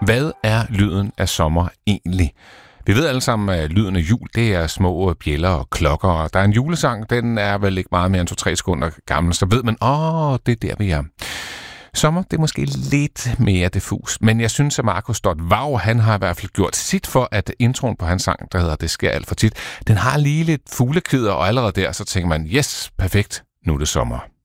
Hvad er lyden af sommer egentlig? Vi ved alle sammen, at lyden af jul, det er små bjælder og klokker, og der er en julesang, den er vel ikke meget mere end 2-3 sekunder gammel, så ved man, det er der, vi er. Sommer, det er måske lidt mere diffus, men jeg synes, at Markus Stodvag, han har i hvert fald gjort sit for, at introen på hans sang, der hedder Det sker alt for tit, den har lige lidt fuglekvider, og allerede der, så tænker man, yes, perfekt, nu er det sommer.